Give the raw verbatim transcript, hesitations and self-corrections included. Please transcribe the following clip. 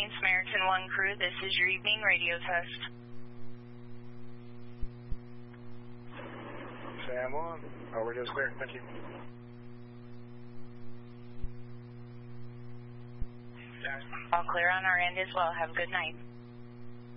Samaritan one crew, this is your evening radio test. Sam one, our radio's clear, thank you. All clear on our end as well. Have a good night.